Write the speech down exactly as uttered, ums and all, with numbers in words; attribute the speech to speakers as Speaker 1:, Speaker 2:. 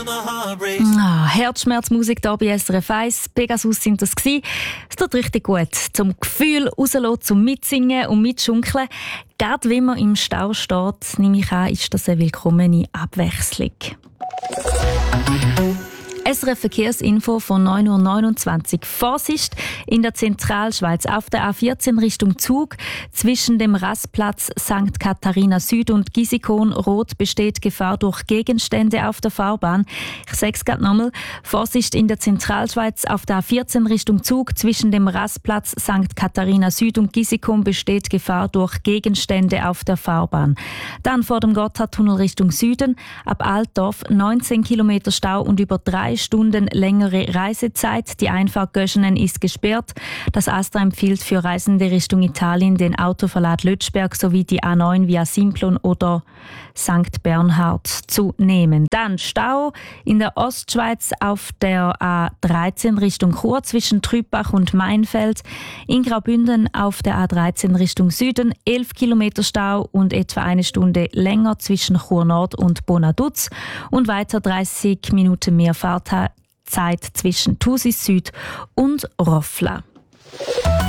Speaker 1: Ah, Herzschmerzmusik hier bei S R F eins. Pegasus sind das gsi. Es tut richtig gut. Zum Gefühl rauslassen, zum Mitsingen und Mitschunkeln. Gerade wenn man im Stau steht, nehme ich an, ist das eine willkommene Abwechslung. S R F Verkehrsinfo von neun Uhr neunundzwanzig. Vorsicht in der Zentralschweiz auf der A vierzehn Richtung Zug zwischen dem Rastplatz Sankt Katharina Süd und Gisikon Rot besteht Gefahr durch Gegenstände auf der Fahrbahn. Ich sage es gerade nochmal. Vorsicht in der Zentralschweiz auf der A vierzehn Richtung Zug zwischen dem Rastplatz Sankt Katharina Süd und Gisikon besteht Gefahr durch Gegenstände auf der Fahrbahn. Dann vor dem Gotthardtunnel Richtung Süden ab Altdorf neunzehn Kilometer Stau und über drei Stunden längere Reisezeit. Die Einfahrt Göschenen ist gesperrt. Das ASTRA empfiehlt für Reisende Richtung Italien den Autoverlad Lötschberg sowie die A neun via Simplon oder Sankt Bernhard zu nehmen. Dann Stau in der Ostschweiz auf der A dreizehn Richtung Chur zwischen Trübach und Mainfeld. In Graubünden auf der A dreizehn Richtung Süden elf Kilometer Stau und etwa eine Stunde länger zwischen Chur Nord und Bonaduz und weiter dreißig Minuten mehr Fahrtzeit zwischen Thusis Süd und Roffla.